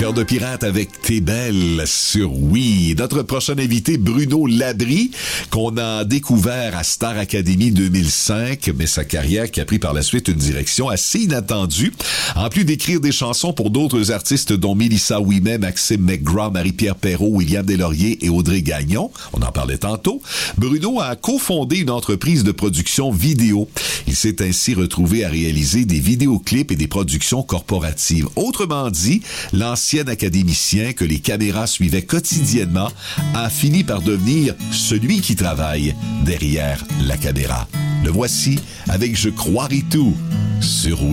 Cœur de pirate avec T'es belle sur Oui. Notre prochain invité, Bruno Labrie, qu'on a découvert à Star Academy 2005, mais sa carrière qui a pris par la suite une direction assez inattendue. En plus d'écrire des chansons pour d'autres artistes dont Mélissa Ouimet, Maxime McGraw, Marie-Pierre Perrault, William Deslauriers et Audrey Gagnon, on en parlait tantôt, Bruno a cofondé une entreprise de production vidéo. Il s'est ainsi retrouvé à réaliser des vidéoclips et des productions corporatives. Autrement dit, l'ancien académicien que les caméras suivaient quotidiennement a fini par devenir celui qui travaille derrière la caméra. Le voici avec Je croirai tout sur Oui.